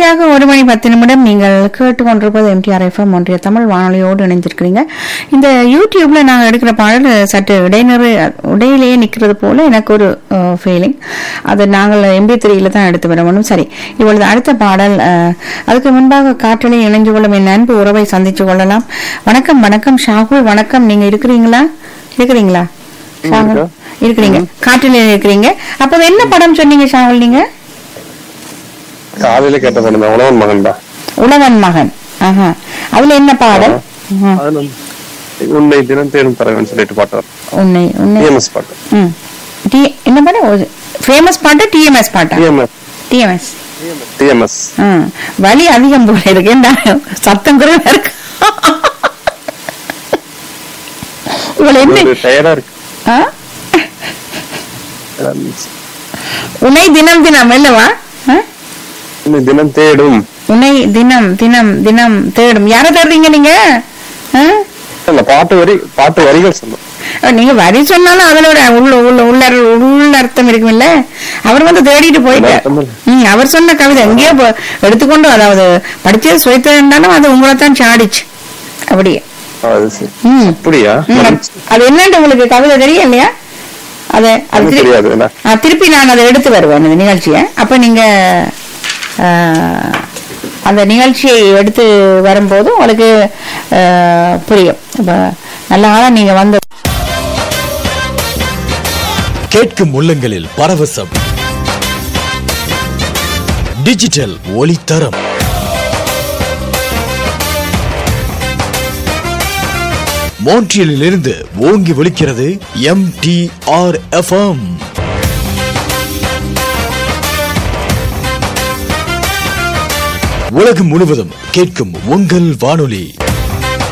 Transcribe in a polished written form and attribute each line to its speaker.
Speaker 1: சரியாக 1:10 நீங்கள் கேட்டுக்கொண்டிருப்பது எம்டிஆர் எஃப்எம் ஒன்றிய தமிழ் வானொலியோடு இணைந்திருக்கிறீங்க. இந்த யூடியூப்ல நாங்கள் எடுக்கிற பாடல் சற்று இடையிலேயே நிற்கிறது போல எனக்கு ஒரு ஃபீலிங். அது நாங்கள் MP3 தான் எடுத்து வர வேணும். சரி, இப்பொழுது அடுத்த பாடல். அதுக்கு முன்பாக காற்றலை இணைந்து கொள்ளும் என் அன்பு உறவை சந்திச்சு கொள்ளலாம். வணக்கம் வணக்கம் ஷாகுல், வணக்கம். நீங்க இருக்கிறீங்களா? ஷாகுல் இருக்கிறீங்க, காற்றிலே இருக்கிறீங்க. அப்ப என்ன படம் சொன்னீங்க ஷாகுல்? நீங்க
Speaker 2: காலையில கேட்ட படம் தான் உழவன் மகன் தான்.
Speaker 1: உழவன் மகன். அதுல என்ன பாடல்?
Speaker 2: உன்னை தினம் தேடும் தரவன் சொல்லிட்டு பாட்டு. உன்னை டிஎம்எஸ் பாட்டு.
Speaker 1: என்ன பாட்டு? ஃபேமஸ் பாட்டு டிஎம்எஸ் பாட்டா? TMS
Speaker 2: TMS.
Speaker 1: வலி அதிகம் போல இருக்கு, சத்தம் குறைவா இருக்கு. இவ்வளவு என்ன
Speaker 2: டயர்டா இருக்கு.
Speaker 1: உன்னை தினம் தினம் இல்லவா?
Speaker 2: தினம் தேடும்,
Speaker 1: உன்னை தினம் தினம் தினம் தேடும். யார தேடுறீங்க நீங்க?
Speaker 2: பாட்டு வரிகள் சொல்லும்.
Speaker 1: நீங்க வரி சொன்னாலும் அதோட உள்ளர்த்தம் இருக்குமில்ல. அவர் வந்து தேடிட்டு போயிட்டார். அவர் சொன்ன கவிதை எங்கேயோ எடுத்துக்கொண்டு, அதாவது படிச்சது சுவைத்தாலும் அது உங்களை தான் சாடிச்சு. அப்படியே அது என்னன்னு உங்களுக்கு கவிதை தெரியும் இல்லையா? திருப்பி நான் அதை எடுத்து வருவேன் இந்த நிகழ்ச்சியை. அப்ப நீங்க அந்த நிகழ்ச்சியை எடுத்து வரும்போது உங்களுக்கு புரியும். நல்ல ஆளா நீங்க வந்து
Speaker 3: கேட்கும் உள்ளங்களில் பரவசம். டிஜிட்டல் ஒளித்தரம். மோன்ட்ரியலில் இருந்து ஓங்கி ஒலிக்கிறது MTR FM. உலகம் முழுவதும் கேட்கும் உங்கள் வானொலி.